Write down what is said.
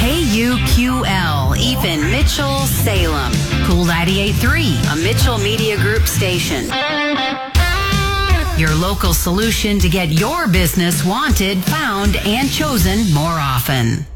KUQL, even Mitchell, Salem. Cool 98.3, a Mitchell Media Group station. Your local solution to get your business wanted, found, and chosen more often.